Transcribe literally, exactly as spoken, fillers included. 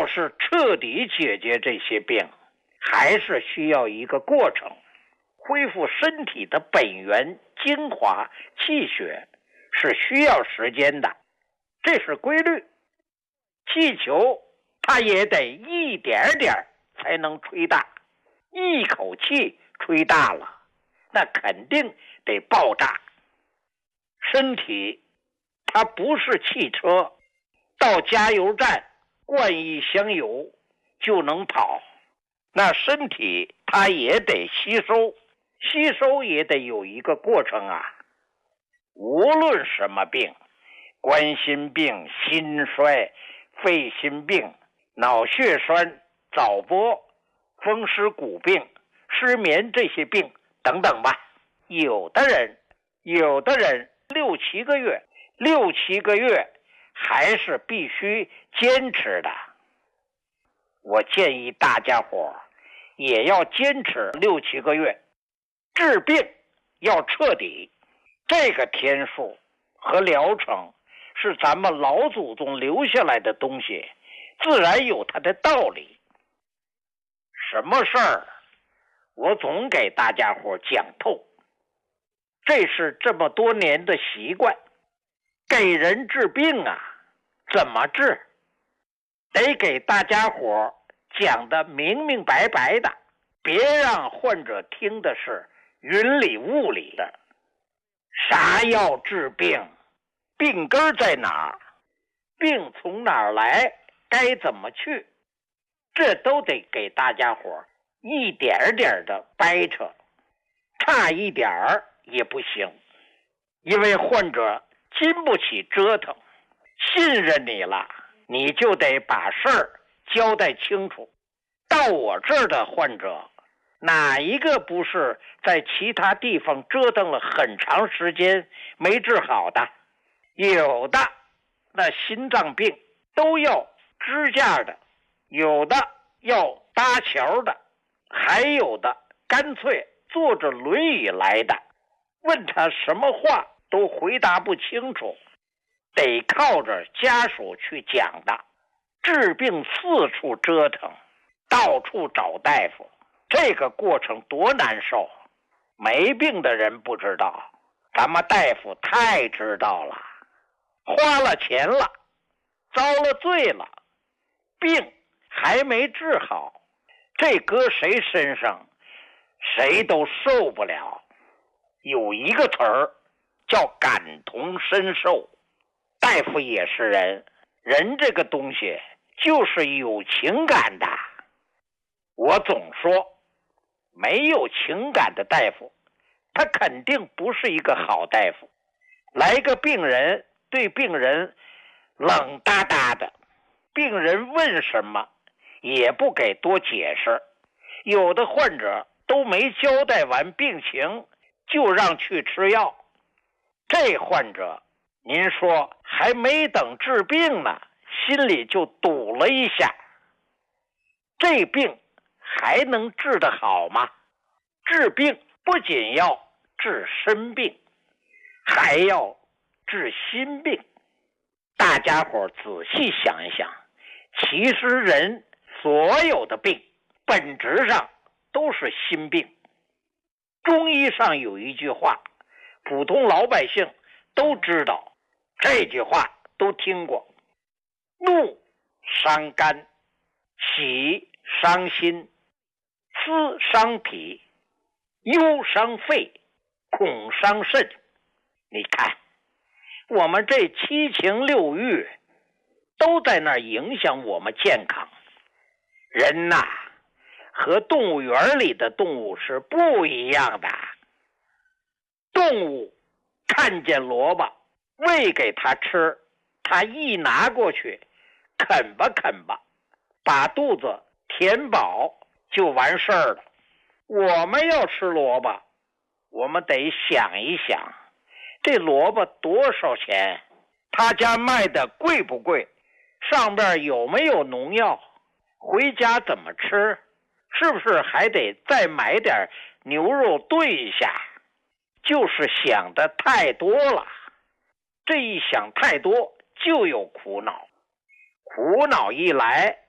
要是彻底解决这些病，还是需要一个过程，恢复身体的本源精华气血是需要时间的，这是规律。气球它也得一点点才能吹大，一口气吹大了，那肯定得爆炸。身体它不是汽车，到加油站灌一箱油就能跑，那身体它也得吸收，吸收也得有一个过程啊。无论什么病，冠心病、心衰、肺心病、脑血栓、早搏、风湿骨病、失眠这些病等等吧，有的人有的人六七个月六七个月还是必须坚持的。我建议大家伙也要坚持六七个月，治病要彻底。这个天数和疗程是咱们老祖宗留下来的东西，自然有它的道理。什么事儿我总给大家伙讲透，这是这么多年的习惯。给人治病啊，怎么治？得给大家伙讲得明明白白的，别让患者听的是云里雾里的。啥药治病？病根在哪儿？病从哪儿来？该怎么去？这都得给大家伙一点点的掰扯，差一点儿也不行，因为患者经不起折腾，信任你了，你就得把事儿交代清楚。到我这儿的患者，哪一个不是在其他地方折腾了很长时间没治好的？有的那心脏病都要支架的，有的要搭桥的，还有的干脆坐着轮椅来的，问他什么话都回答不清楚，得靠着家属去讲的。治病四处折腾，到处找大夫，这个过程多难受。没病的人不知道，咱们大夫太知道了。花了钱了，遭了罪了，病还没治好，这搁谁身上谁都受不了。有一个词儿叫感同身受，大夫也是人，人这个东西就是有情感的。我总说没有情感的大夫，他肯定不是一个好大夫。来个病人对病人冷哒哒的，病人问什么也不给多解释，有的患者都没交代完病情就让去吃药，这患者您说还没等治病呢，心里就堵了一下，这病还能治得好吗？治病不仅要治身病，还要治心病。大家伙仔细想一想，其实人所有的病本质上都是心病。中医上有一句话，普通老百姓都知道，这句话都听过：怒伤肝，喜伤心，思伤脾，忧伤肺，恐伤肾。你看我们这七情六欲都在那儿影响我们健康。人呐，和动物园里的动物是不一样的。动物看见萝卜喂给它吃，它一拿过去啃吧啃吧，把肚子填饱就完事儿了。我们要吃萝卜，我们得想一想，这萝卜多少钱？他家卖的贵不贵？上边有没有农药？回家怎么吃？是不是还得再买点牛肉炖一下？就是想的太多了，这一想太多就有苦恼，苦恼一来